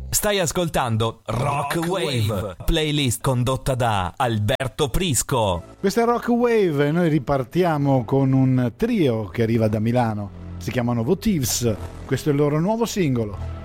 Stai ascoltando Rock Wave, playlist condotta da Alberto Prisco. Questa è Rock Wave e noi ripartiamo con un trio che arriva da Milano. Si chiamano Votives, questo è il loro nuovo singolo.